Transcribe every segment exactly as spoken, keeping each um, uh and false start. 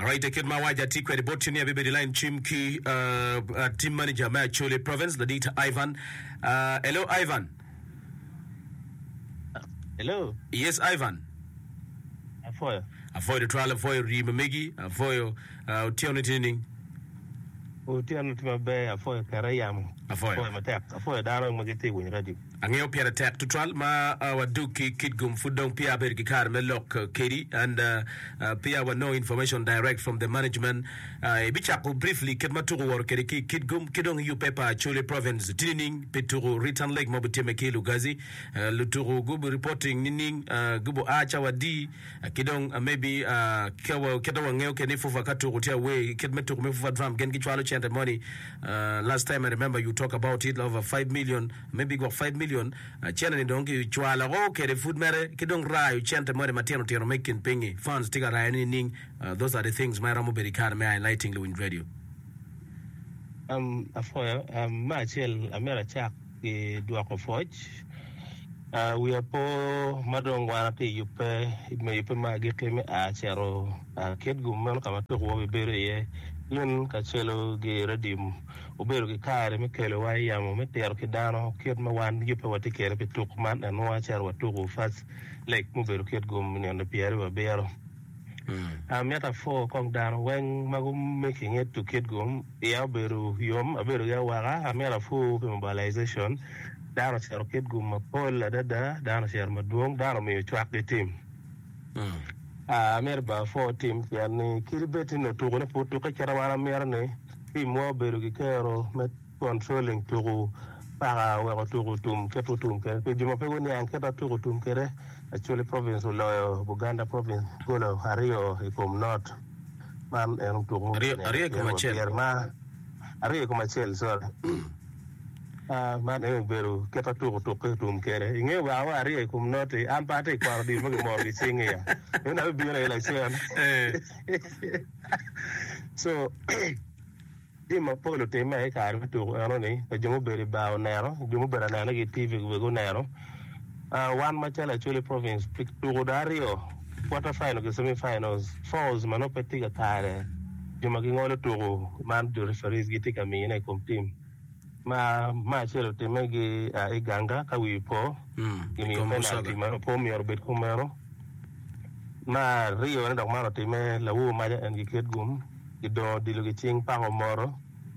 right, kid mawaja tikwe ripoti ni bibi line chimki uh, uh, team manager ma Chole province Ladita Ivan. Uh, hello Ivan. Hello. Yes Ivan. Afoyo. Afoyo the trial afoyo rimemegi afoyo uh, tioni tining. Utiano timabe afoyo karayamu. Afoyo. Afoyo matek. Afoyo daro magete wenye radio. Angeo pia attack to trial ma uh, waduki kidgum fudong pia bergi kar melok uh, Katie and uh, uh, pia wa no information direct from the management. Uh, Bichaku briefly kidmaturu war keriki kidgum kidong yu pepa Chole province tining peturu return lake mobuteme kilu gazi uh, luturu gubu reporting nining uh, gubu acha wadi uh, kidong uh, maybe uh, kawa kedawa ngeo kenifu fakatu kutia we kidmetu kumefufa drum gen kichwalo chante money. Uh, last time I remember you talk about it over five million maybe go five million. Uh, chena ni dongi chwala go kere food mere kidong rai chente more matiano tiano making pingi funds tiga rai ning uh, those are the things my ramu berikar me highlighting in radio. Um afoyo um ma chel amera chak ki duako foj. Uh, we are po madong wana te yupe me yupe ma gike me a chero uh, kid gumman kama to wo bere ye yun ka chelo gi redim ubero gi kare me kelo wa yamo me ter ki dano kid ma wan yupe wati kere pe tuk man and wa chero watu fast like mu bero kid gum ni on the pier wa bero mm. um yata fo kong dano when magum making it to kid gum ya bero yom abero ya wara amera fo mobilization dano share kid gum pol da da dano share maduong dano me chwak the team mm. ah mer ba fo team yani kilibeti no to ne poto ka kera wala mer ne fi mo beru ki kero met controlling to para wa to tum ke to tum ke pe dimo pe woni an ke ta to tum kere actually province lo Buganda province golo hario e kom not man en to hario hario ko machel ma hario ko machel so ah man e beru ke ta to to ke tum kere inge wa wa hario ko not am pa te kwar di mo mo gi singe ya ina bi na election eh so dima polo tema e kar to ano ni e jomo beri ba nero jomo bera na gi tv go nero uh one machela Chole province pick to dario quarter final ke semi finals falls manopetiga tare joma gi ngolo to man do referees gi tika mi ne kom team ma ma chelo tema gi uh, iganga ka wi po mm gi mi penalty ma po mi orbit kumero ma rio ne dok maro tema la wo ma en gi ket gum do dilo gi ching pa moro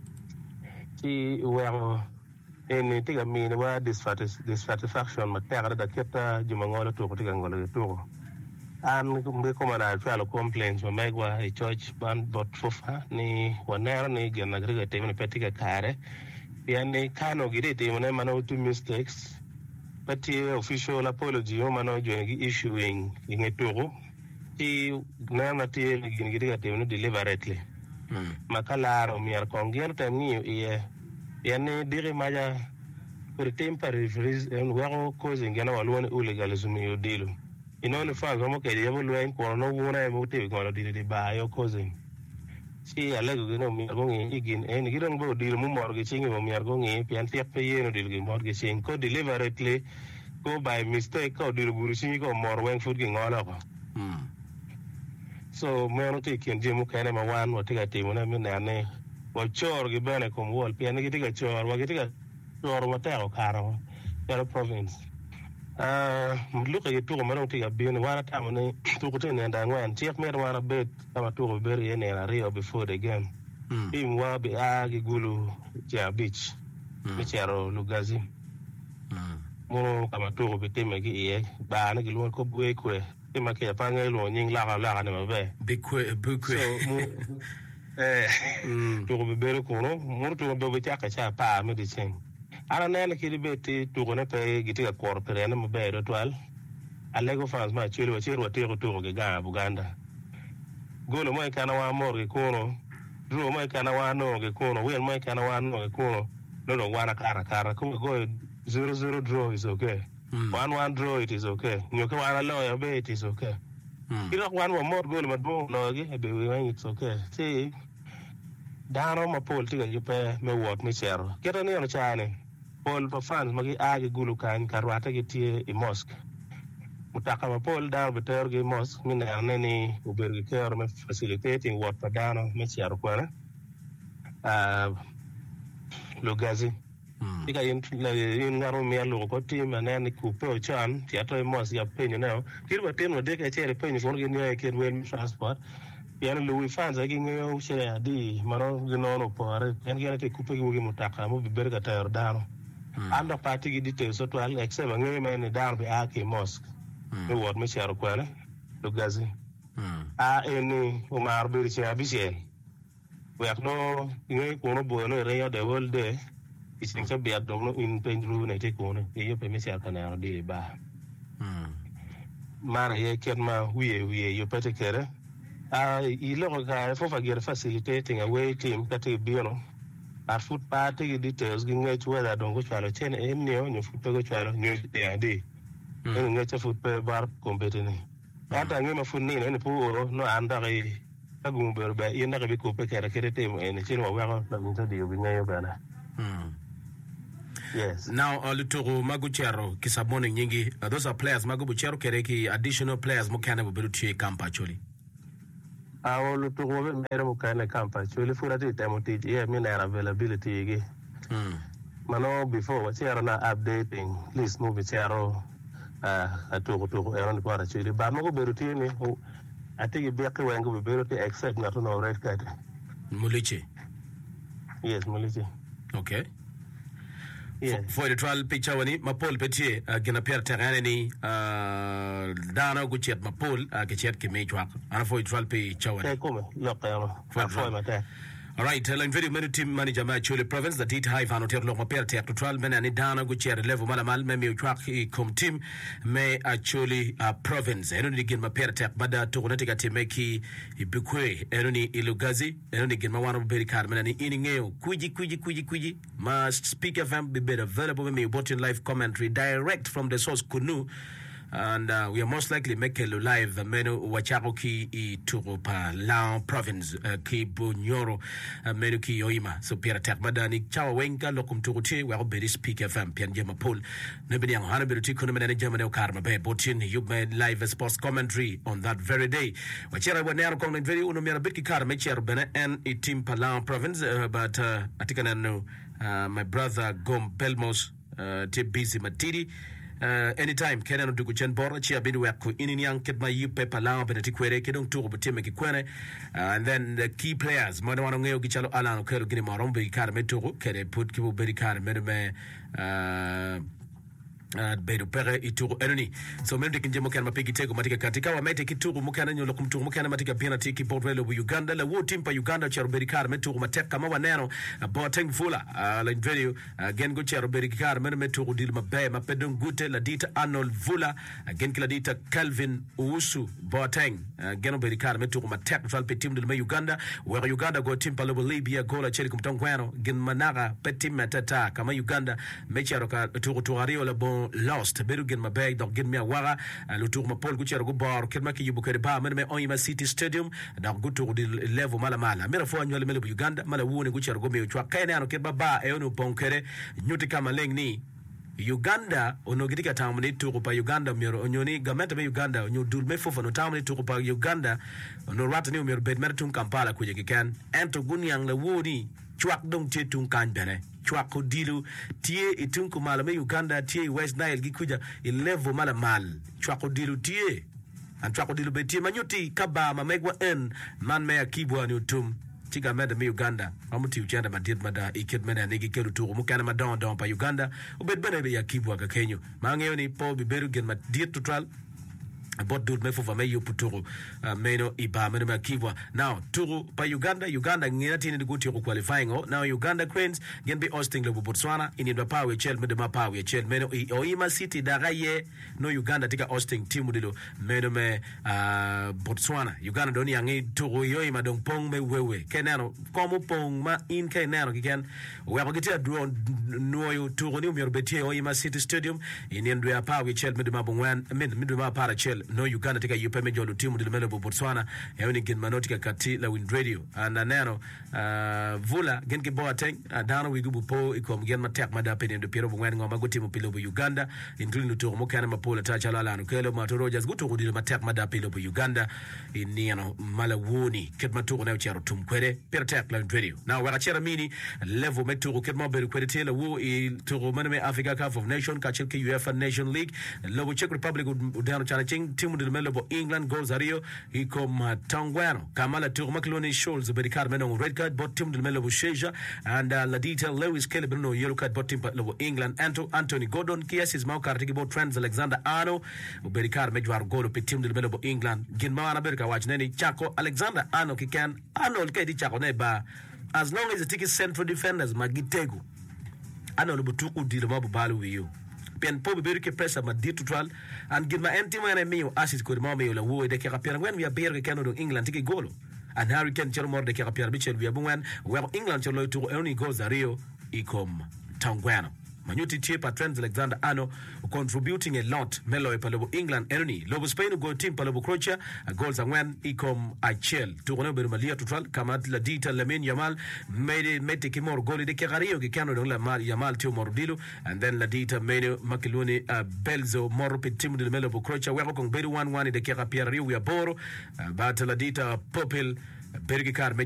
ti wero en tiga mi ne wa dissatisfaction ma tera da keta juma ngolo to tiga ngolo to an kumbe ko na falo complaints ma megwa e church ban bot fofa ni wanero ni gena griga te ne petiga kare yani kano gide te ne mano two mistakes but the official apology o mano jo gi issuing ingetoro ti nana ti gide te ne deliberately mm. Makalaro miar kongel tani ye yani dire maja per tempo referees en wero causing gena walone illegalism yo dilo inone fa gomo ke yebo lwen ko no wona mo te ko dilo di ba yo causing si alego geno mi gongi igin en gidon bo dilo mo morge chingi mo miar gongi pian tiap pe yeno dilo gi morge ching ko deliberately go by mistake ko dilo buru chingi ko mor wen foot gi ngola ko mm. So meno te ken je mo kene ma wan wa tiga timo na mi ne wa chor gi bene kom wol pian gi tiga chor wa gi tiga chor wa ta o karo Chole province ah look at to meno tiga bene wa ta mo ne to ko te ne nda ngwan tiek mer wa bet kama to ko ber ye ne na rio before the game im wa be a gi gulu ja beach mi chero lugazi mo kama to ko be teme gi ye ba na gi lo ko bwe kwe ma ke pa ngai lo nying la la la ne ma be bikwe bikwe eh to be bere ko no mo to be be cha ka cha pa me di chen ara ne ne ki be ti to ne pe gi ti ka kor pe ne ma be do twal alego fans ma chelo wa chero te ko to ge ga Buganda golo mo kana wa mor ge ko no dro mo kana wa no ge ko no wen mo kana wa no ge ko no no no wa na kara kara ko go zero zero draw is okay. Mm. One one draw it is okay. You can one lawyer be it is okay. Mm. You know one one more goal but bo lawyer be when it's okay. See dano ma pol tiga you pay me work me share. Get on your channel. Pol for fans magi agi gulu kan karwata gi tie i mosque. mutaka mapol dar beter gi mos min erne ni uber gi care me facilitating what padano me chiaro kwana ah Lugazi ika yin la yin ngaro mi alu ko ti manene ku pe chan ti ato mos ya penyo now kirba teno de ka chere penyo ko gi ne ke wel transport yan lu fans gi ngeyo chere di maro gi nono pore yan gi te ku pe gi mutaka mo biber ka ter dano ando party gi details so to al except ngeyo me ne dar be ake mosque me wot me chiaro kwana Lugazi a eni o mar bir chi abisel we have no ngeyo ko no bono re de world day isin ka biat dog no in penjru ne te ko ne ye pe me chiaro kana di ba mara ye ken ma wiye wiye yo pete kere a i lo ka fo fa ger facilitating away team ka te biro a foot party details gi ngai chwa don ko chalo chen em ne o nyu foot ko chalo nyu de adi en ngai cha foot pe bar competene ata ngai ma foot ni ne pu no anda ga ka gum ber ba yenda ka bi ko pe kere kere te mo en chen wa wa na ngi di bi ngai ba na yes now uh, Lutoro Maguchero Kisabone nyingi uh, those are players Maguchero kereki additional players mo kana bo tie camp actually awo Lutoro be mere mo kana camp actually fura ti temo ti yeah me na availability gi mm mano before what era na updating list mo bichero uh atoko toko era ni para actually ba mo beru ti ni atigi be ke wengo be beru ti except na to no red card Muliche yes Muliche okay. Yeah. For the trial picture wani mapol petie uh, gina pier terrain ni uh, dana guchet mapol uh, gichet ke mejwak ana for the trial picture wani ke come lokero for for mate all right telling very many team manager ma chule province that it high van hotel lo pier ter trial men ani dana guchet level mala mal me mejwak kom team me actually uh, province eno ni gin ma pier ter bada to gonati gati meki ibikwe eno ni Ilugazi eno ni gin ma wano beri kar men ani iningeo kuji kuji kuji kuji ma speak F M be better available with me watching live commentary direct from the source Kunu and uh, we are most likely make a live menu wachako ki I turupa Lao province uh, ki Bunyoro uh, menu ki Yoima so pira tek badani chawa wenga lokum turuti wa beri speak F M pian jema pool nebini yang hana beruti kuna menene jema ne karma be botin you made live sports commentary on that very day wachera wanero kong very uno mera bitki karma chero bene and I team Lao province uh, but uh, atika nano uh, my brother Gom Belmos uh, te busy matidi Uh, anytime kena no dugu chen bora chia bini wako inini yang ket ma yupe palao beneti kwere kedong tuko butime ki kwere uh, and then the key players mwana wano ngeo gichalo alano kero gini marombe ikare me tuko kere put kibu beri kare me me uh, uh, bedo pere ituru enoni so mende kinje mokana mapigi tego matika katika wa mete kituru mokana nyolo kumturu mokana matika piana tiki portwelo bu Uganda la wo timpa Uganda chero beri kare me turu matek kama waneno uh, boateng fula uh, la video uh, gen go chero beri kare me me turu dil mabe mapedong gute la dita Arnold Vula uh, gen kila dita Calvin Usu boateng uh, gen beri kare me turu matek fal pe tim dil me Uganda where Uganda go timpa lo Libya gola cheri kumtongwano gen managa petim matata kama Uganda me chero ka turu tuario la bon lost beru gen ma bag dog gen mi awara lu tour ma pol gu chero go bar ken ma ki yubu kere ba men me Oyima City Stadium da go tour di level mala mala mera fo nyole mele bu Uganda mala woni gu chero go me chwa kene ano ke baba e ono bonkere nyuti kama leng ni Uganda ono gitika tamni tour pa Uganda mero onyoni gamenta me Uganda onyo dul me fofo no tamni tour pa Uganda ono rat ni mero bed mer tum Kampala kuje kikan ento gunyang la woni chwak dong te tung kan bene chwak ko dilu tie itun ko mala me Uganda tie West Nile gikuja ilevo mala mal chwak ko dilu tie an chwak ko dilu be tie manyuti kaba ma megwa en man me akibwa ni utum tiga meda me Uganda amuti uchanda madid mada ikit mena nigi kelu turu mukana madon don pa Uganda ubed bene be yakibwa ga Kenya mangeo ni po biberu gen madid tutral about do me for me you puturu uh, meno iba meno makibwa now turu pa Uganda Uganda ngina tini go to qualifying oh now Uganda Cranes gen be hosting le Botswana in the power chel me de ma power chel meno Oyima City dagaye no Uganda tika hosting team dilo meno me uh, Botswana Uganda doni yangi turu yo ima don pong me wewe kenano komo pong ma in kenano kiken we abagitia draw no yo turu ni umyo betie Oyima City Stadium in the power chel me de ma bongwan men me de ma para chel no Uganda tika yupe mejo lu timu dilimelo bo Botswana yoni gin manotika kati la Wind Radio and nano vula gen ke boateng dano wi gubu po ikom gen matek madape ndo pero bo ngwen ngoma go timu pilo bo Uganda including to mo kana mapola ta chala lanu kelo mato Rogers guto gudile matek madape lo bo Uganda ini ano malawoni ket matuko na chero tumkwere pero tek la Wind Radio now waka chera mini level metuko ket mo beru kwere tela wo i to maname Africa Cup of Nation ka chilke UEFA Nation League lobo Czech Republic udano chana ching timu dilimelo bo England goes ario ikom Tangwano kamala to makloni Scholes berikar menong red card bot timu dilimelo bo Sheja and uh, Ladita Lewis Kelly Bruno yellow card bot timu lo England Anto Anthony Gordon kiasis mau kartigi bo Trent Alexander Arnold berikar mejwar golo pe timu dilimelo bo England ginma na berika watch neni Chako Alexander Arnold kikan Arnold kedi Chako ne ba as long as the ticket central defenders magitegu Arnold butuku dilema bo balu wiyo pen po beberu ke pressa ma ditu twal and gilma entimo ene miyo assist ko mo miyo la wo de ke kapera when we are beer ke kano England tiki golo and Harry Kane chero morde ke kapera bichel we abwen we England chero to only goes a Rio ikom Tangwano Manyuti Chepa Trent Alexander Arnold contributing a lot melo e palobo England erni lobo Spain go team palobo Croatia goals angwen ikom Achel to gono beru malia tutral kamat la dita Lamine Yamal made mete kimor goli de Kegario ke kano la mal Yamal to Mordilo and then la dita made Makiluni uh, Belzo morpe team de melo Croatia we ko beru one one de Kegario we aboro uh, but la dita Popil Bergikar